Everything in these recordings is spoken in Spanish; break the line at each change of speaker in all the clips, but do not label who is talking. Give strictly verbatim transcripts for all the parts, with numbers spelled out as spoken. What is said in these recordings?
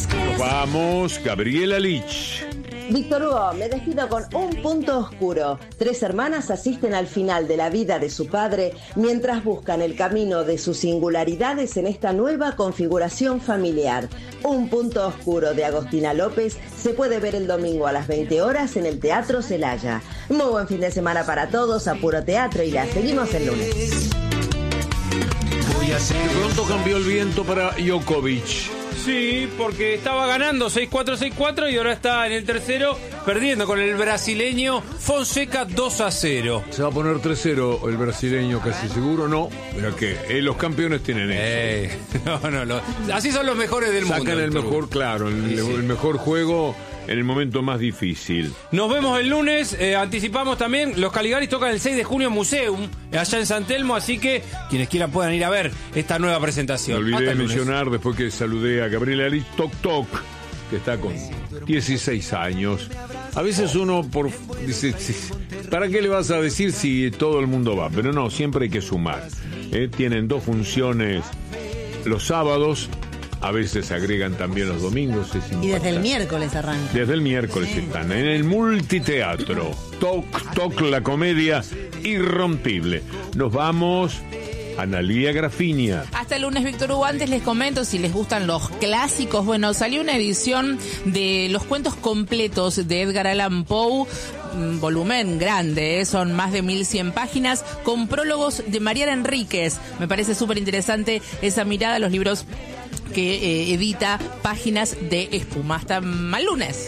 Nos vamos, Gabriela Lich.
Víctor Hugo, me despido con un punto oscuro. Tres hermanas asisten al final de la vida de su padre mientras buscan el camino de sus singularidades en esta nueva configuración familiar. Un punto oscuro de Agostina López se puede ver el domingo a las veinte horas en el Teatro Celaya. Muy buen fin de semana para todos, a Puro Teatro y la seguimos el lunes.
Voy a hacer... Pronto cambió el viento para Djokovic.
Sí, porque estaba ganando seis cuatro, seis cuatro y ahora está en el tercero perdiendo con el brasileño Fonseca dos a cero.
Se va a poner tres cero el brasileño casi seguro, no. Mira que eh, los campeones tienen eso.
Eh, no, no, no. Así son los mejores del
Sacan
mundo.
Sacan el mejor, claro, el, sí, sí. el mejor juego en el momento más difícil.
Nos vemos el lunes, eh, anticipamos también, los Caligaris tocan el seis de junio en Museum, allá en San Telmo, así que quienes quieran puedan ir a ver esta nueva presentación.
Me olvidé de mencionar, después que saludé a Gabriela Lich, Toc Toc, que está con dieciséis años. A veces uno por dice, ¿para qué le vas a decir si todo el mundo va? Pero no, siempre hay que sumar. ¿eh? Tienen dos funciones los sábados. A veces agregan también los domingos. Es
y desde el miércoles arranca.
Desde el miércoles sí. Están en el multiteatro. Toc, toc, la comedia irrompible. Nos vamos. Analía Grafinia.
Hasta el lunes, Víctor Hugo. Antes les comento si les gustan los clásicos. Bueno, salió una edición de los cuentos completos de Edgar Allan Poe. Volumen grande, ¿eh? Son más de mil cien páginas, con prólogos de Mariana Enríquez. Me parece súper interesante esa mirada a los libros que eh, edita Páginas de Espuma. Hasta mal lunes.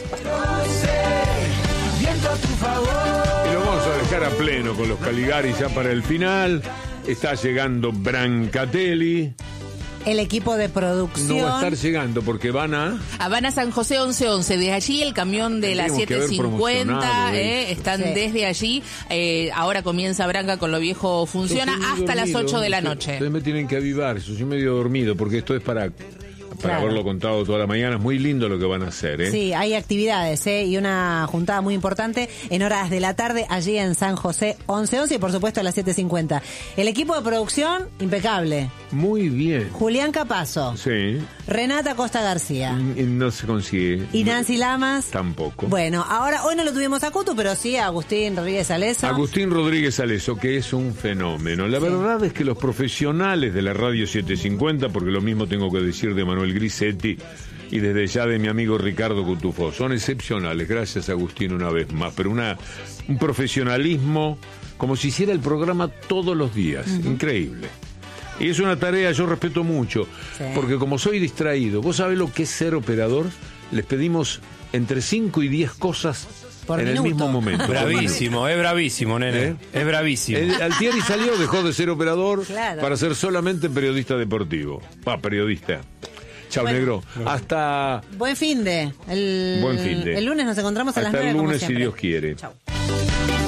Y lo vamos a dejar a pleno con los Caligaris ya para el final. Está llegando Brancatelli.
El equipo de producción.
No va a estar llegando porque van a...
a van a San José once once. Desde allí el camión de las siete cincuenta. Eh, están sí. desde allí. Eh, ahora comienza Branca con Lo Viejo Funciona hasta dormido, las ocho de la noche.
Ustedes me tienen que avivar. Yo soy medio dormido porque esto es para... Para claro. haberlo contado toda la mañana. Es muy lindo lo que van a hacer, ¿eh?
Sí, hay actividades, ¿eh? Y una juntada muy importante en horas de la tarde allí en San José once once y por supuesto a las siete cincuenta. El equipo de producción, impecable.
Muy bien.
Julián Capazo.
Sí.
Renata Costa García.
No se consigue.
¿Y Nancy Lamas?
Tampoco.
Bueno, ahora hoy no lo tuvimos a Cutu, pero sí a Agustín Rodríguez Aleso.
Agustín Rodríguez Aleso, que es un fenómeno. La sí. verdad es que los profesionales de la radio setecientos cincuenta, porque lo mismo tengo que decir de Manuel Grisetti y desde ya de mi amigo Ricardo Cutufo, son excepcionales. Gracias, Agustín, una vez más. Pero una un profesionalismo como si hiciera el programa todos los días. Uh-huh. Increíble. Y es una tarea, yo respeto mucho, sí. porque como soy distraído, ¿vos sabés lo que es ser operador? Les pedimos entre cinco y diez cosas por en minuto. El mismo momento.
Bravísimo, es bravísimo, nene. ¿Eh? Es bravísimo.
El, Altieri salió, dejó de ser operador
claro.
para ser solamente periodista deportivo. Va, periodista. Chao, bueno, negro. Hasta...
Buen fin de. El,
Buen fin de.
El lunes nos encontramos a
Hasta
las nueve.
el lunes,
como
si Dios quiere.
Chao.